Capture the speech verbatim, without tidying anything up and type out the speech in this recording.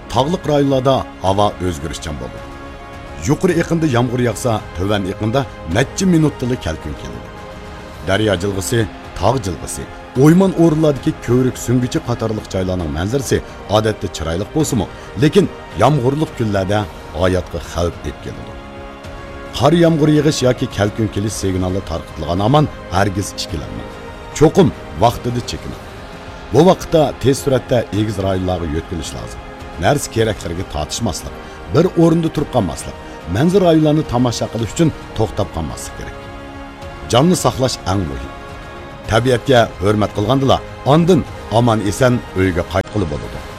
tağlıq rayonlarda havo o'zgarishchan bo'ladi. Yuqori iqimda yomg'ir yog'sa, tovan iqimda necha minutda kelkun keladi. Daryo jilg'isi, tog' jilg'isi, o'yman o'rinlardagi ko'rik sungichi qatorliq joylarning manzarasi odatda chiroyli bo'lsa-mu, lekin yomg'irli kunlarda hayotga xavf deb keladi. Qor yomg'ir yig'ish yoki kelkun kelish signali tarqatilgan aman hargiz ikkilanmang. Cho'qim vaqtida chekining. Bu vaqtda tez suratda egiz rayonlarga yo'tkilish lozim. Narsa keraklarga tortishmaslik, bir o'rinda turib qolmaslik, manzara rayonlarini tomosha qilish uchun to'xtab qolmaslik kerak. Jonni saqlash eng muhim. Tabiatga hurmat qilgandila, ondan aman esan uyga qaytqili bo'ladi.